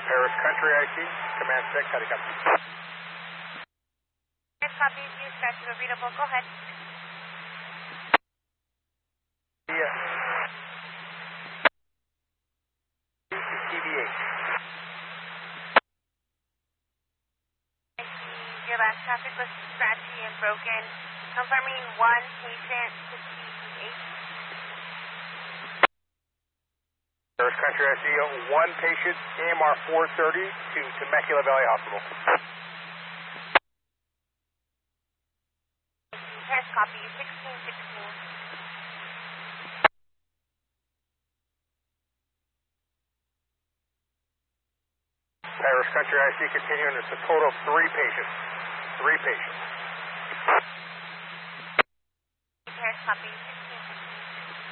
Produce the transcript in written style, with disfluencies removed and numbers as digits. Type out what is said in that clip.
Paris Country IC, Command 6, how do you copy? Paris copy, view stretch is readable, go ahead. Yeah. TVH. Your last traffic was scratchy and broken. Confirming one patient to TVH. Paris Country IC, one patient, AMR 430 to Temecula Valley Hospital. Paris copy, 1616. Paris Country IC continuing, it's a total of 3 patients. 3 patients. Paris copy,